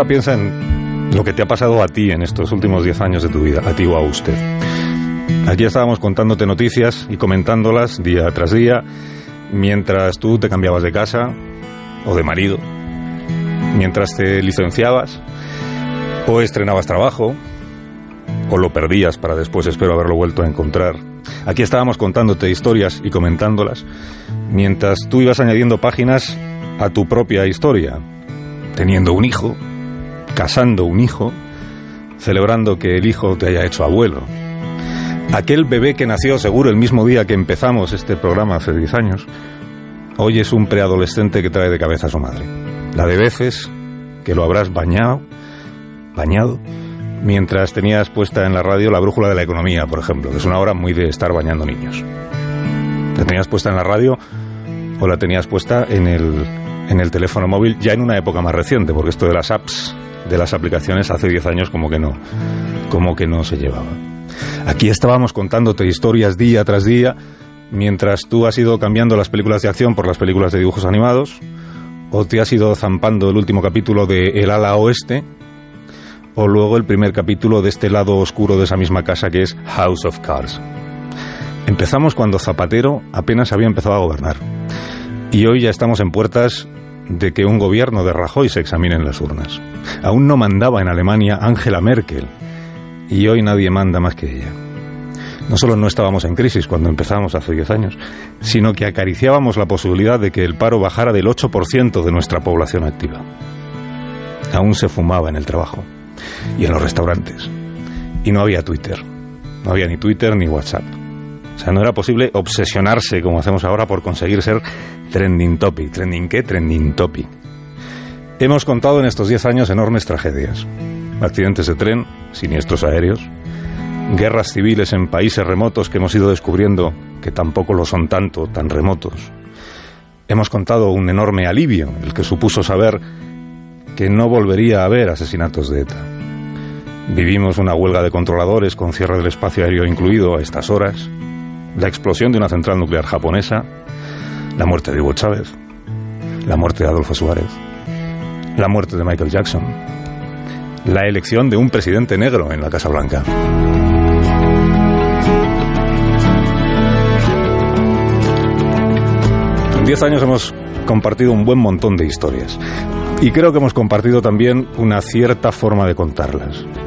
ahora piensa en lo que te ha pasado a ti en estos últimos 10 años de tu vida, a ti o a usted. Aquí estábamos contándote noticias y comentándolas día tras día, mientras tú te cambiabas de casa o de marido, mientras te licenciabas o estrenabas trabajo o lo perdías para después, espero, haberlo vuelto a encontrar. Aquí estábamos contándote historias y comentándolas mientras tú ibas añadiendo páginas a tu propia historia, teniendo un hijo, casando un hijo, celebrando que el hijo te haya hecho abuelo. Aquel bebé que nació seguro el mismo día que empezamos este programa hace 10 años, hoy es un preadolescente que trae de cabeza a su madre. La de veces que lo habrás bañado, mientras tenías puesta en la radio la brújula de la economía, por ejemplo, que es una hora muy de estar bañando niños. ¿La tenías puesta en la radio o la tenías puesta en el teléfono móvil, ya en una época más reciente? Porque esto de las apps, de las aplicaciones, hace 10 años como que no se llevaba. Aquí estábamos contándote historias día tras día, mientras tú has ido cambiando las películas de acción por las películas de dibujos animados, o te has ido zampando el último capítulo de El ala oeste, o luego el primer capítulo de este lado oscuro de esa misma casa que es House of Cards. Empezamos cuando Zapatero apenas había empezado a gobernar, y hoy ya estamos en puertas de que un gobierno de Rajoy se examine en las urnas. Aún no mandaba en Alemania Angela Merkel, y hoy nadie manda más que ella. No solo no estábamos en crisis cuando empezamos hace 10 años, sino que acariciábamos la posibilidad de que el paro bajara del 8% de nuestra población activa. Aún se fumaba en el trabajo y en los restaurantes. Y no había Twitter. No había ni Twitter ni WhatsApp. O sea, no era posible obsesionarse, como hacemos ahora, por conseguir ser trending topic. ¿Trending qué? Trending topic. Hemos contado en estos 10 años enormes tragedias. Accidentes de tren, siniestros aéreos, guerras civiles en países remotos que hemos ido descubriendo que tampoco lo son tanto, tan remotos. Hemos contado un enorme alivio, el que supuso saber que no volvería a haber asesinatos de ETA. Vivimos una huelga de controladores con cierre del espacio aéreo incluido a estas horas, la explosión de una central nuclear japonesa, la muerte de Hugo Chávez, la muerte de Adolfo Suárez, la muerte de Michael Jackson, la elección de un presidente negro en la Casa Blanca. En 10 años hemos compartido un buen montón de historias. Y creo que hemos compartido también una cierta forma de contarlas.